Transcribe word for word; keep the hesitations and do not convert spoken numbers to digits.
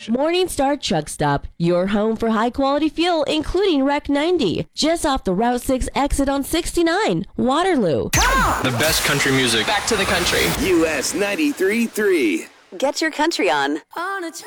Morningstar Truck Stop, your home for high-quality fuel, including Rec ninety. Just off the Route six exit on sixty-nine, Waterloo. The best country music. Back to the country. U S ninety-three point three. Get your country on. On a